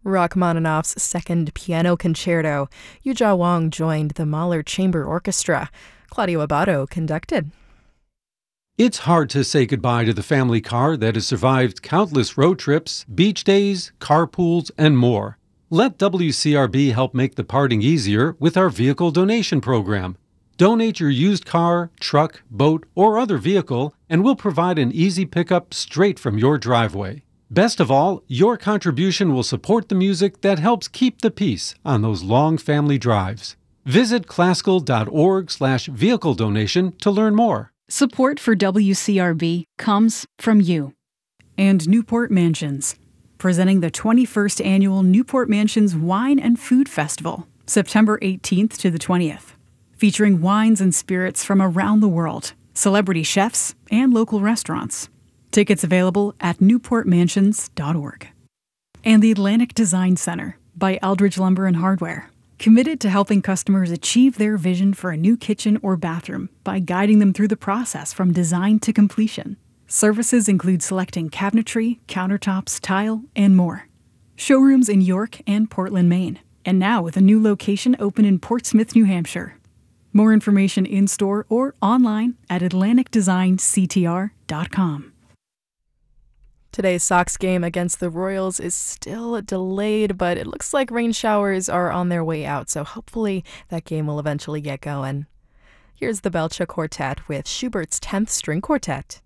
Rachmaninoff's Second Piano Concerto. Yujia Wang joined the Mahler Chamber Orchestra. Claudio Abbado conducted. It's hard to say goodbye to the family car that has survived countless road trips, beach days, carpools, and more. Let WCRB help make the parting easier with our vehicle donation program. Donate your used car, truck, boat, or other vehicle, and we'll provide an easy pickup straight from your driveway. Best of all, your contribution will support the music that helps keep the peace on those long family drives. Visit classical.org/vehicle donation to learn more. Support for WCRB comes from you. And Newport Mansions, presenting the 21st Annual Newport Mansions Wine and Food Festival, September 18th to the 20th. Featuring wines and spirits from around the world, celebrity chefs, and local restaurants. Tickets available at newportmansions.org. And the Atlantic Design Center by Eldridge Lumber and Hardware, committed to helping customers achieve their vision for a new kitchen or bathroom by guiding them through the process from design to completion. Services include selecting cabinetry, countertops, tile, and more. Showrooms in York and Portland, Maine, and now with a new location open in Portsmouth, New Hampshire. More information in-store or online at atlanticdesignctr.com. Today's Sox game against the Royals is still delayed, but it looks like rain showers are on their way out, so hopefully that game will eventually get going. Here's the Belcha Quartet with Schubert's 10th String Quartet.